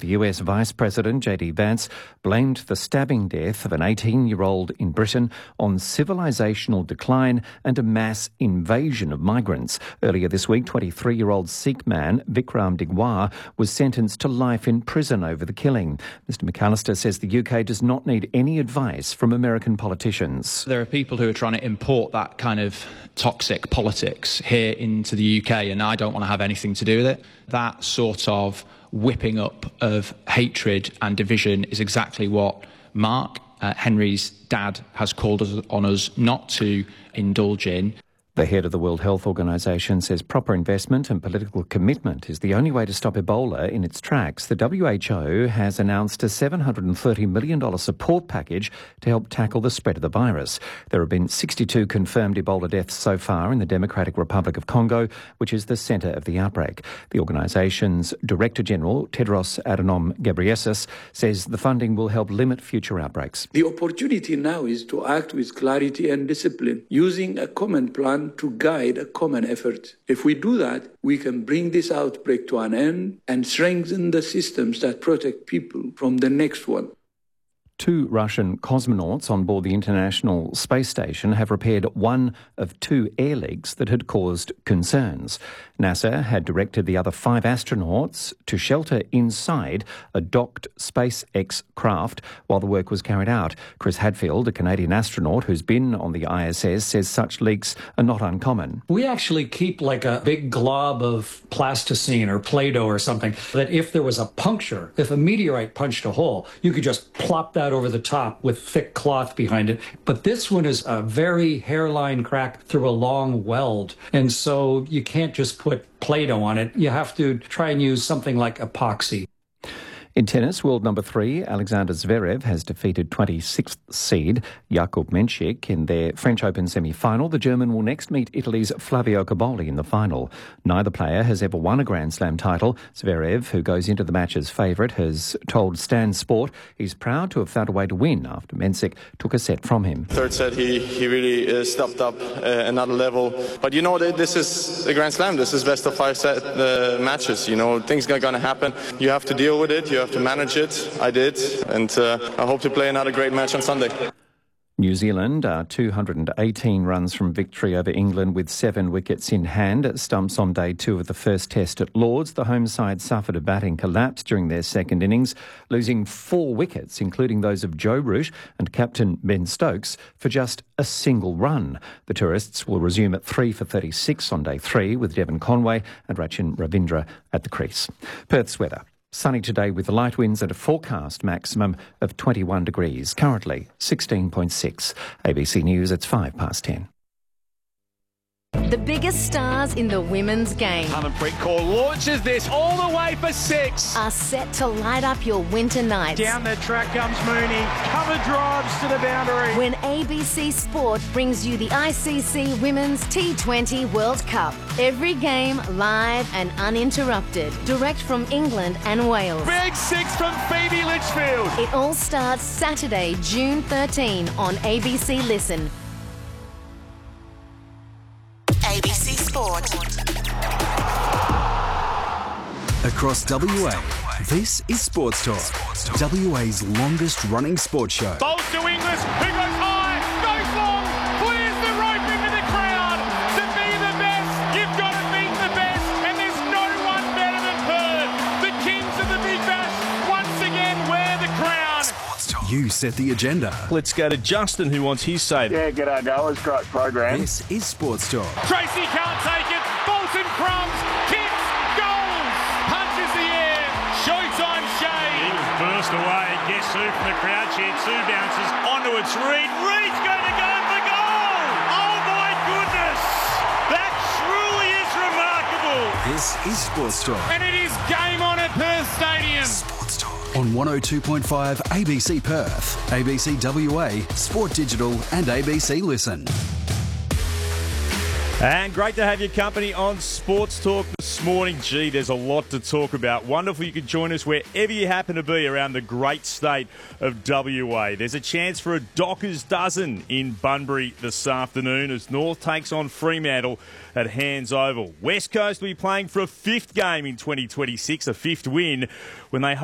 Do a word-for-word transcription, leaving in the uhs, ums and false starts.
The U S Vice President J D Vance blamed the stabbing death of an eighteen-year-old in Britain on civilisational decline and a mass invasion of migrants. Earlier this week, twenty-three-year-old Sikh man Vikram Digwar was sentenced to life in prison over the killing. Mister McAllister says the U K does not need any advice from American politicians. There are people who are trying to import that kind of toxic politics here into the U K, and I don't want to have anything to do with it. That sort of whipping up of hatred and division is exactly what Mark, uh, Henry's dad, has called us on us not to indulge in. The head of the World Health Organization says proper investment and political commitment is the only way to stop Ebola in its tracks. The W H O has announced a seven hundred thirty million dollars support package to help tackle the spread of the virus. There have been sixty-two confirmed Ebola deaths so far in the Democratic Republic of Congo, which is the centre of the outbreak. The organisation's Director General, Tedros Adhanom Ghebreyesus, says the funding will help limit future outbreaks. The opportunity now is to act with clarity and discipline, using a common plan to guide a common effort. If we do that, we can bring this outbreak to an end and strengthen the systems that protect people from the next one. Two Russian cosmonauts on board the International Space Station have repaired one of two air leaks that had caused concerns. NASA had directed the other five astronauts to shelter inside a docked SpaceX craft while the work was carried out. Chris Hadfield, a Canadian astronaut who's been on the I S S, says such leaks are not uncommon. We actually keep like a big glob of plasticine or Play-Doh or something that if there was a puncture, if a meteorite punched a hole, you could just plop that over the top with thick cloth behind it. But this one is a very hairline crack through a long weld. And so you can't just put Play-Doh on it. You have to try and use something like epoxy. In tennis, world number three, Alexander Zverev has defeated twenty-sixth seed Jakub Menchik in their French Open semi-final. The German will next meet Italy's Flavio Cobolli in the final. Neither player has ever won a Grand Slam title. Zverev, who goes into the match as favourite, has told Stan Sport he's proud to have found a way to win after Menchik took a set from him. Third set, he, he really uh, stepped up uh, another level. But, you know, this is a Grand Slam. This is best of five set uh, matches. You know, things are going to happen. You have to deal with it. You have to manage it. I did, and uh, I hope to play another great match on Sunday. New Zealand are two hundred eighteen runs from victory over England with seven wickets in hand at stumps on day two of the first test at Lords. The home side suffered a batting collapse during their second innings, losing four wickets, including those of Joe Root and captain Ben Stokes, for just a single run. The tourists will resume at three for thirty-six on day three with Devon Conway and Rachin Ravindra at the crease. Perth's weather. Sunny today with light winds and a forecast maximum of twenty-one degrees. Currently sixteen point six. A B C News, it's five past ten. The biggest stars in the women's game Harmanpreet Kaur launches this all the way for six. are set to light up your winter nights. Down the track comes Mooney. Cover drives to the boundary. When A B C Sport brings you the I C C Women's T twenty World Cup. Every game live and uninterrupted. Direct from England and Wales. Big six from Phoebe Litchfield. It all starts Saturday, June thirteenth on A B C Listen. A B C Sport. Across W A, this is Sports Talk, W A's longest running sports show. Bowls to Inglis, who goes high, goes long, clears the rope into the crowd. To be the best, you've got to beat the best, and there's no one better than Perth. The kings of the Big Bash once again wear the crown. You set the agenda. Let's go to Justin, who wants his say. Yeah, g'day, Dallas. Great program. This is Sports Talk. Tracy can't take it. Bolton crumbs, kicks, goals, punches the air. Showtime shade. He's burst away. Guess who from the crowd cheered? Two bounces onto its Reed. Reed's going to go for goal. Oh my goodness. That truly is remarkable. This is Sports Talk. And it is game on at Perth Stadium. Sports Talk. On one oh two point five A B C Perth, A B C W A, Sport Digital and A B C Listen. And great to have your company on Sports Talk this morning. Gee, there's a lot to talk about. Wonderful you could join us wherever you happen to be around the great state of W A. There's a chance for a Dockers dozen in Bunbury this afternoon as North takes on Fremantle at Hands Oval. West Coast will be playing for a fifth game in twenty twenty-six, a fifth win, when they